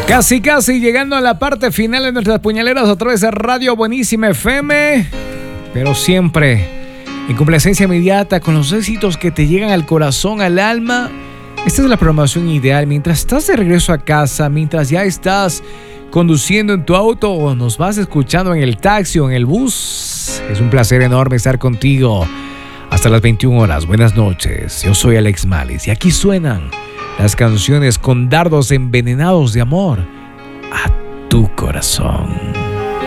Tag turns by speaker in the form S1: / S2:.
S1: Casi llegando a la parte final de nuestras puñaleras a través de Radio Buenísima FM, pero siempre en complacencia inmediata con los éxitos que te llegan al corazón, al alma. Esta es la programación ideal mientras estás de regreso a casa, mientras ya estás conduciendo en tu auto o nos vas escuchando en el taxi o en el bus. Es un placer enorme estar contigo hasta las 21 horas. Buenas noches, yo soy Alex Malice y aquí suenan las canciones con dardos envenenados de amor a tu corazón.